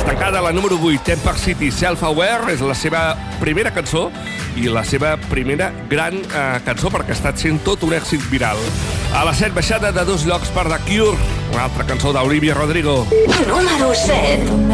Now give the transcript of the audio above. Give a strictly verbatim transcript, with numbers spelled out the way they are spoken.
Estancada a la número vuit, Temper City, Self-Aware, és la seva primera cançó i la seva primera gran eh, cançó perquè ha estat sent tot un èxit viral. A la set, baixada de dos llocs per The Cure, una altra cançó d'Olivia Rodrigo. Número set.